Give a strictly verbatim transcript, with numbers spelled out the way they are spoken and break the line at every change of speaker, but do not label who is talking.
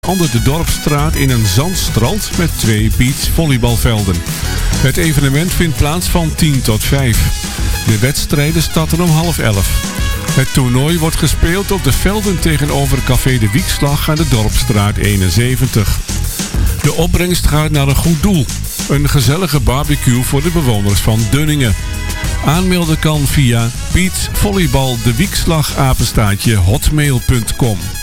onder de Dorpsstraat in een zandstrand met twee beachvolleybalvelden. Het evenement vindt plaats van tien tot vijf. De wedstrijden starten om half elf. Het toernooi wordt gespeeld op de velden tegenover Café de Wiekslag aan de Dorpsstraat eenenzeventig. De opbrengst gaat naar een goed doel. Een gezellige barbecue voor de bewoners van Dunningen. Aanmelden kan via beachvolleybaldewiekslag apenstaartje hotmail punt com.